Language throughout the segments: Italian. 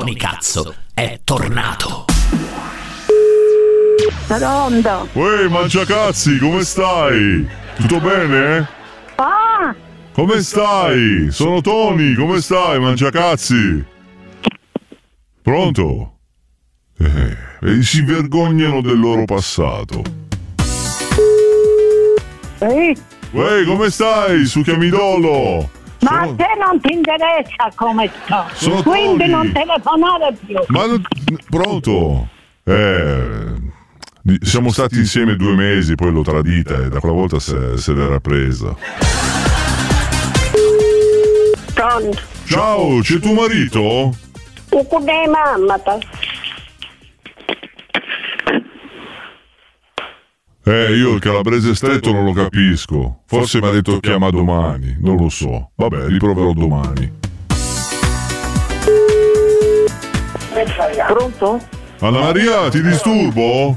Tony Cazzo è tornato. Pronto? Uè, Mangiacazzi, come stai? Tutto bene? Ah! Come stai? Sono Tony, come stai, Mangiacazzi? Pronto? Si vergognano del loro passato. Sì? Uè, come stai, su Chiamidolo? Ma a te non ti interessa come sto, quindi Tony. non telefonare più. Ma pronto? Siamo stati insieme 2 mesi, poi l'ho tradita e da quella volta se l'era presa. Pronto? Ciao, c'è tuo marito? Con te mamma. Io il calabrese stretto non lo capisco. Forse mi ha detto chiama domani, non lo so. Vabbè, riproverò domani. Pronto? Anna Maria, ti disturbo?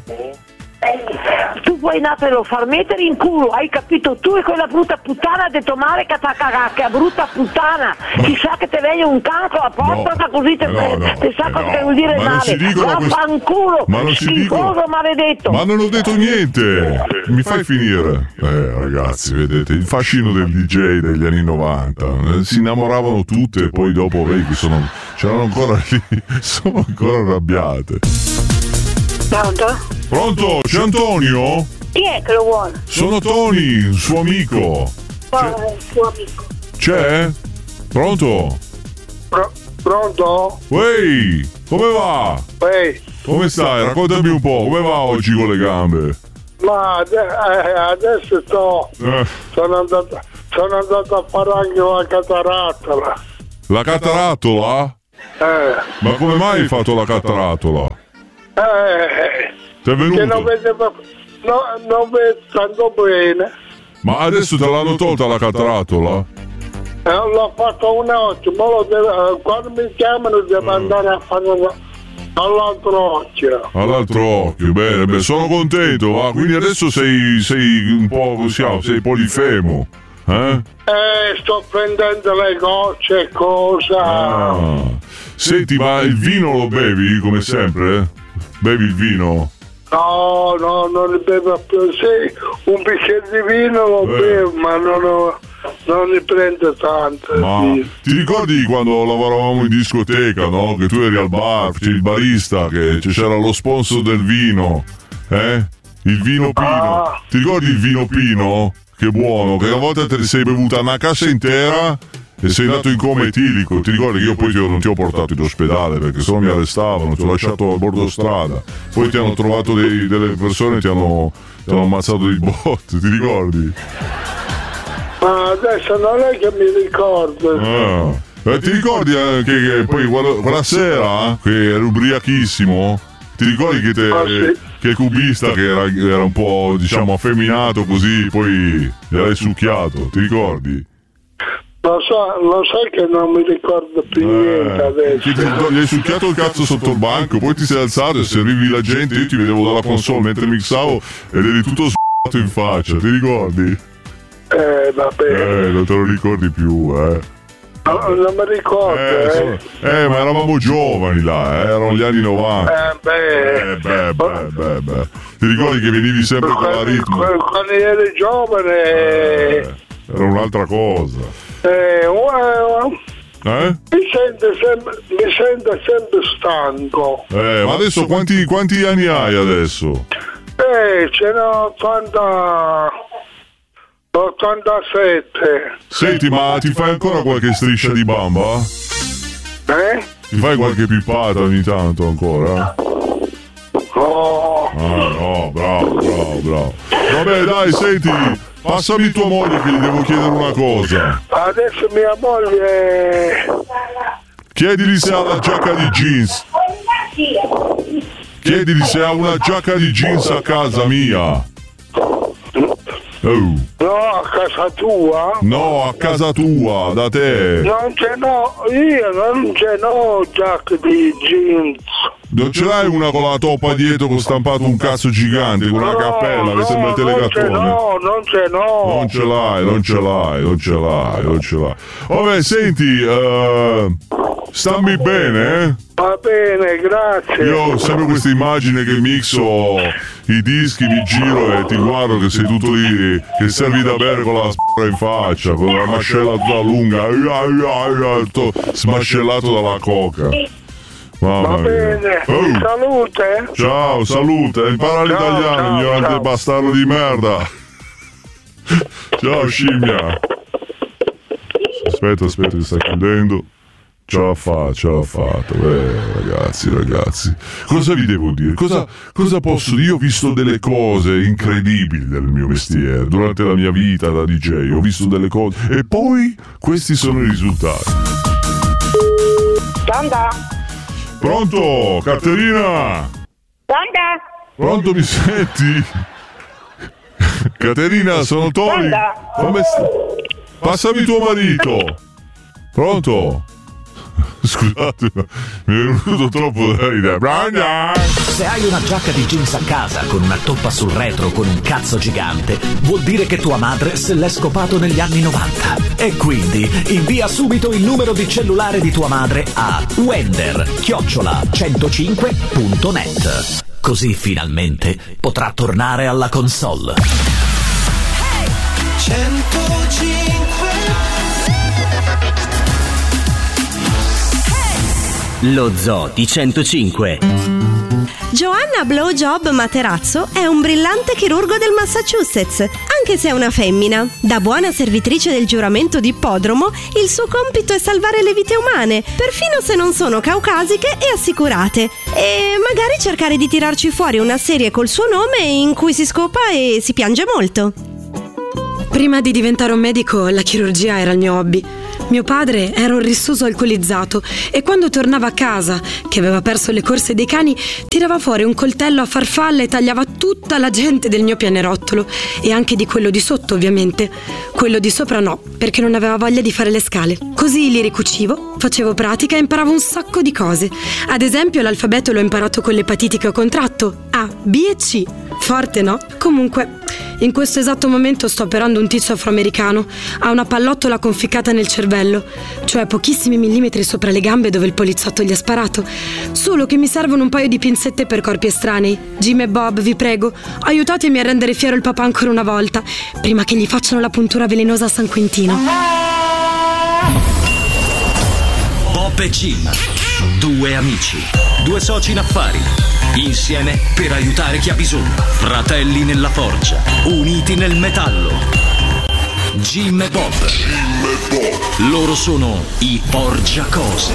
Tu vuoi andartelo far mettere in culo, hai capito? Tu e quella brutta puttana di tomare che brutta puttana. Chissà che te viene un cancro a porta così te sa cosa vuol dire male. Vaffanculo, schifoso maledetto. Ma non ho detto niente. Mi fai finire? Ragazzi, vedete, il fascino del DJ degli anni 90. Si innamoravano tutte e poi dopo vedi che c'erano ancora lì. Sono ancora arrabbiate. Pronto? Pronto? C'è Antonio? Chi è che lo vuole? Sono Tony, il suo amico. Il suo amico. C'è? Pronto? Pronto? Ehi, come va? Ehi, Come stai? Raccontami un po', come va oggi con le gambe? ma adesso sono andato a fare anche la cataratola. La cataratola? Ma come mai hai fatto la cataratola? Ti è Che venuto? non vedo tanto bene. Ma adesso te l'hanno tolta la cataratola? L'ho fatto un occhio, ma quando mi chiamano devo andare a fare all'altro occhio. All'altro occhio, bene, sono contento, ma quindi adesso sei un po', sei polifemo, eh? Sto prendendo le gocce e cosa. Senti, ma il vino lo bevi come sempre? Bevi il vino? No, non ne bevo più. Sì, un bicchiere di vino lo bevo, ma non ne prendo tanto. Ma sì. ti ricordi quando lavoravamo in discoteca, no? Che tu eri al bar, c'è il barista, che c'era lo sponsor del vino, il vino Pino. Ti ricordi il vino Pino? Che buono, che una volta te ne sei bevuta una cassa intera e sei andato in coma etilico. Ti ricordi che io poi non ti ho portato in ospedale perché sennò mi arrestavano, ti ho lasciato a bordo strada. Poi ti hanno trovato delle persone e ti hanno ammazzato di botte, ti ricordi? Ma adesso non è che mi ricordo. Ti ricordi anche che poi quella sera che eri ubriachissimo? Ti ricordi che sì. che il cubista che era un po', diciamo, affeminato così, poi l'hai succhiato, ti ricordi? Lo sai che non mi ricordo più niente adesso. Gli hai succhiato il cazzo sotto il banco, poi ti sei alzato e servivi la gente, io ti vedevo dalla console mentre mixavo ed eri tutto s***ato in faccia, ti ricordi? Vabbè. Non te lo ricordi più, Non mi ricordo, ma eravamo giovani là, erano gli anni 90. Beh. Ti ricordi che venivi sempre con la ritmo? Quando eri giovane. Era un'altra cosa. Mi sento sempre stanco. Ma adesso quanti anni hai adesso? Ce n'ho 87. Senti, ma ti fai ancora qualche striscia di bamba? Ti fai qualche pippata ogni tanto ancora? No, bravo. Vabbè, dai, senti, passami tua moglie che gli devo chiedere una cosa. Adesso mia moglie. Chiedili se ha la giacca di jeans. Chiedili se ha una giacca di jeans a casa mia. No, a casa tua? No, a casa tua, da te. Non ce n'ho, io non ce n'ho giacca di jeans. Non ce l'hai una con la toppa dietro con stampato un cazzo gigante, con una cappella che sembra il telegattone? No, non ce l'ho. Non ce l'hai. Vabbè, senti, stammi bene, Va bene, grazie. Io ho sempre questa immagine che mixo i dischi, mi giro e ti guardo che sei tutto lì, che servi da bere con la in faccia, con la mascella tutta lunga, smascellato dalla coca. Va bene, salute. Ciao, salute, impara l'italiano, ignorante bastardo di merda. Ciao scimmia. Aspetta che sta chiudendo. Ce l'ha fatta. Ragazzi. Cosa vi devo dire? Cosa posso dire? Io ho visto delle cose incredibili nel mio mestiere. Durante la mia vita da DJ ho visto delle cose. E poi questi sono i risultati. Pronto? Caterina? Pronto, mi senti? Caterina, sono Tony. Come stai? Passami tuo marito. Pronto? Scusate, mi è venuto troppo da ridere. Se hai una giacca di jeans a casa con una toppa sul retro con un cazzo gigante, vuol dire che tua madre se l'è scopato negli anni 90. E quindi invia subito il numero di cellulare di tua madre a wender@105.net. Così finalmente potrà tornare alla console. 105. Lo Zoo di 105. Joanna Blowjob Materazzo è un brillante chirurgo del Massachusetts, anche se è una femmina. Da buona servitrice del giuramento di ippodromo, il suo compito è salvare le vite umane, perfino se non sono caucasiche e assicurate. E magari cercare di tirarci fuori una serie col suo nome in cui si scopa e si piange molto. Prima di diventare un medico, la chirurgia era il mio hobby. Mio padre era un rissoso alcolizzato e quando tornava a casa, che aveva perso le corse dei cani, tirava fuori un coltello a farfalla e tagliava tutta la gente del mio pianerottolo e anche di quello di sotto, ovviamente. Quello di sopra no, perché non aveva voglia di fare le scale. Così li ricucivo, facevo pratica e imparavo un sacco di cose. Ad esempio l'alfabeto l'ho imparato con le patiti che ho contratto: A, B e C. Forte, no? Comunque, in questo esatto momento sto operando un tizio afroamericano. Ha una pallottola conficcata nel cervello, cioè pochissimi millimetri sopra le gambe dove il poliziotto gli ha sparato. Solo che mi servono un paio di pinzette per corpi estranei. Jim e Bob, vi prego, aiutatemi a rendere fiero il papà ancora una volta, prima che gli facciano la puntura velenosa a San Quintino. Bob e Jim, due amici, due soci in affari, insieme per aiutare chi ha bisogno, fratelli nella forgia, uniti nel metallo. Jim e Bob. Loro sono i Forgiacose.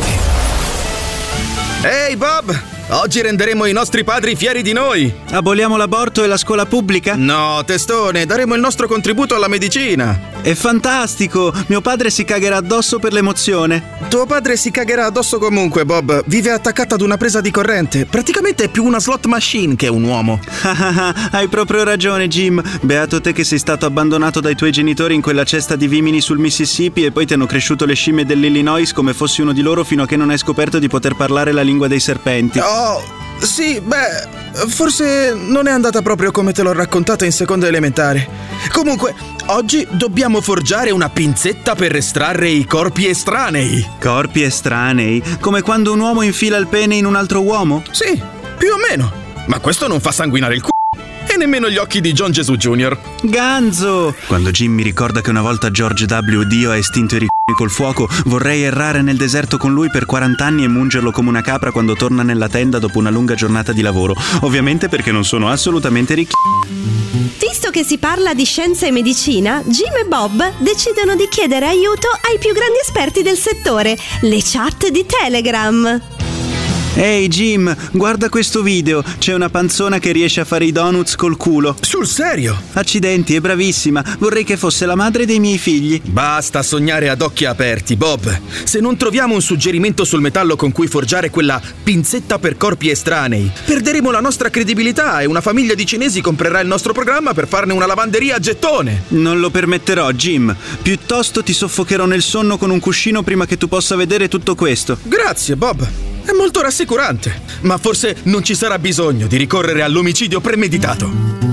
Ehi Bob, oggi renderemo i nostri padri fieri di noi. Aboliamo l'aborto e la scuola pubblica? No, testone, daremo il nostro contributo alla medicina. È fantastico, mio padre si cagherà addosso per l'emozione. Tuo padre si cagherà addosso comunque, Bob. Vive attaccato ad una presa di corrente. Praticamente è più una slot machine che un uomo. Hai proprio ragione, Jim. Beato te che sei stato abbandonato dai tuoi genitori in quella cesta di vimini sul Mississippi e poi ti hanno cresciuto le scimmie dell'Illinois come fossi uno di loro fino a che non hai scoperto di poter parlare la lingua dei serpenti. Oh, sì, beh, forse non è andata proprio come te l'ho raccontata in seconda elementare. Comunque, oggi dobbiamo forgiare una pinzetta per estrarre i corpi estranei. Corpi estranei? Come quando un uomo infila il pene in un altro uomo? Sì, più o meno. Ma questo non fa sanguinare il c***o. E nemmeno gli occhi di John Gesù Jr. Ganzo! Quando Jim mi ricorda che una volta George W. Dio ha estinto i ricchi col fuoco, vorrei errare nel deserto con lui per 40 anni e mungerlo come una capra quando torna nella tenda dopo una lunga giornata di lavoro. Ovviamente perché non sono assolutamente ricchi. Visto che si parla di scienza e medicina, Jim e Bob decidono di chiedere aiuto ai più grandi esperti del settore, le chat di Telegram. Ehi Jim, guarda questo video. C'è una panzona che riesce a fare i donuts col culo. Sul serio? Accidenti, è bravissima. Vorrei che fosse la madre dei miei figli. Basta sognare ad occhi aperti, Bob. Se non troviamo un suggerimento sul metallo con cui forgiare quella pinzetta per corpi estranei, perderemo la nostra credibilità e una famiglia di cinesi comprerà il nostro programma per farne una lavanderia a gettone. Non lo permetterò, Jim. Piuttosto ti soffocherò nel sonno con un cuscino prima che tu possa vedere tutto questo. Grazie, Bob. È molto rassicurante, ma forse non ci sarà bisogno di ricorrere all'omicidio premeditato.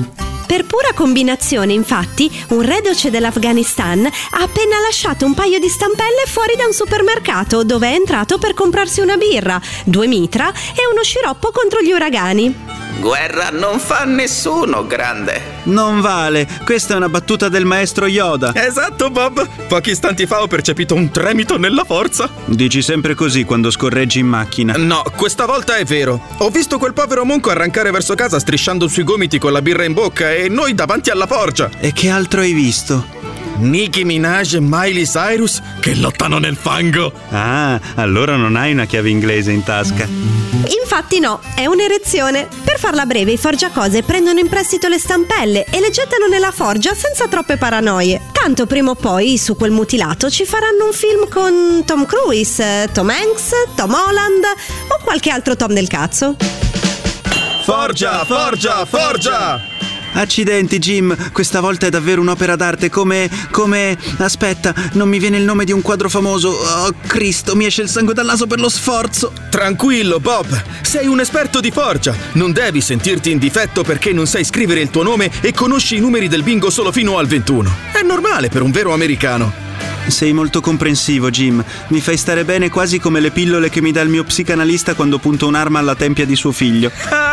Per pura combinazione, infatti, un reduce dell'Afghanistan ha appena lasciato un paio di stampelle fuori da un supermercato dove è entrato per comprarsi una birra, 2 mitra e uno sciroppo contro gli uragani. Guerra non fa nessuno grande. Non vale, questa è una battuta del maestro Yoda. Esatto, Bob. Pochi istanti fa ho percepito un tremito nella forza. Dici sempre così quando scorreggi in macchina. No, questa volta è vero. Ho visto quel povero monco arrancare verso casa strisciando sui gomiti con la birra in bocca e noi davanti alla forgia. E che altro hai visto? Nicki Minaj e Miley Cyrus che lottano nel fango. Ah, allora non hai una chiave inglese in tasca. Infatti no, è un'erezione. Per farla breve, i forgiacose prendono in prestito le stampelle e le gettano nella forgia senza troppe paranoie. Tanto prima o poi su quel mutilato ci faranno un film con Tom Cruise, Tom Hanks, Tom Holland o qualche altro Tom del cazzo. Forgia, forgia, forgia! Accidenti, Jim, questa volta è davvero un'opera d'arte come... Aspetta, non mi viene il nome di un quadro famoso. Oh, Cristo, mi esce il sangue dal naso per lo sforzo. Tranquillo, Bob, sei un esperto di forgia. Non devi sentirti in difetto perché non sai scrivere il tuo nome e conosci i numeri del bingo solo fino al 21. È normale per un vero americano. Sei molto comprensivo, Jim. Mi fai stare bene quasi come le pillole che mi dà il mio psicanalista quando punto un'arma alla tempia di suo figlio.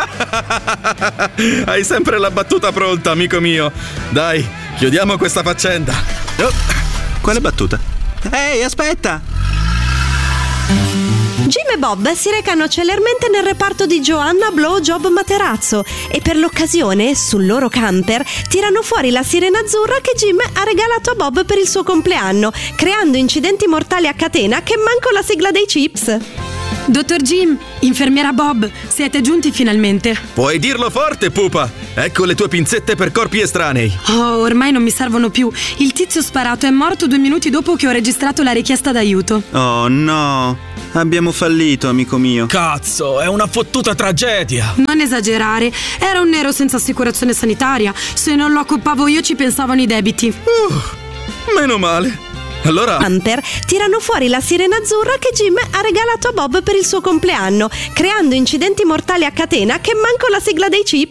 Hai sempre la battuta pronta, amico mio. Dai, chiudiamo questa faccenda. Oh. Quale battuta? Ehi, aspetta! Jim e Bob si recano celermente nel reparto di Joanna Blow Job Materazzo e per l'occasione, sul loro camper, tirano fuori la sirena azzurra che Jim ha regalato a Bob per il suo compleanno, creando incidenti mortali a catena che manco la sigla dei Chips. Dottor Jim, infermiera Bob, siete giunti finalmente. Puoi dirlo forte, pupa. Ecco le tue pinzette per corpi estranei. Oh, ormai non mi servono più. Il tizio sparato è morto 2 minuti dopo che ho registrato la richiesta d'aiuto. Oh no, abbiamo fallito, amico mio. Cazzo, è una fottuta tragedia. Non esagerare, era un nero senza assicurazione sanitaria. Se non lo accoppavo io ci pensavano i debiti. Meno male. Allora Hunter tirano fuori la sirena azzurra che Jim ha regalato a Bob per il suo compleanno, creando incidenti mortali a catena che manco la sigla dei Chips.